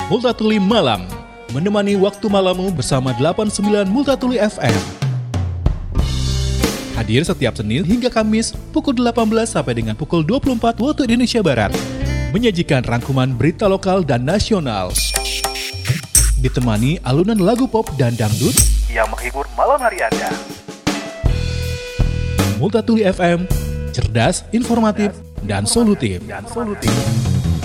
Multatuli Malam, menemani waktu malammu bersama 89 Multatuli FM. Hadir setiap Senin hingga Kamis pukul 18 sampai dengan pukul 24 waktu Indonesia Barat. Menyajikan rangkuman berita lokal dan nasional. Ditemani alunan lagu pop dan dangdut yang menghibur malam hari Anda. Multatuli FM, cerdas, informatif, dan solutif.